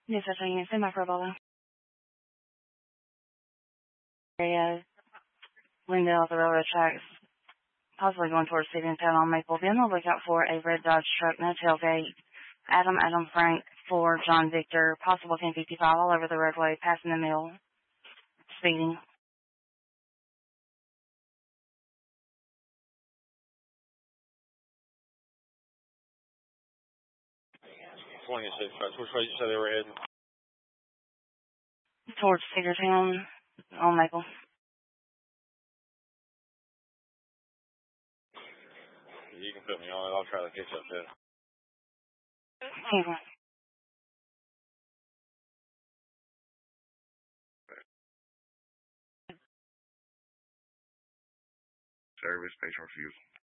Yes, I think it's in my Probola area. Glendale, the railroad tracks, possibly going towards Stephenstown on Maple. Be on the lookout for a red Dodge truck, no tailgate. Adam Frank for John Victor, possible 1055 all over the roadway, passing the mill, speeding. 26 trucks. Which way did you say they were heading? Towards Cedartown on Maple. You can put me on it. I'll try to catch up to it. Okay. Service, patient refusal.